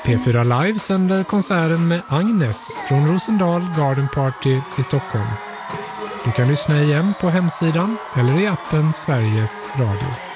P4 Live sänder konserten med Agnes från Rosendal Garden Party i Stockholm. Du kan lyssna igen på hemsidan eller i appen Sveriges Radio.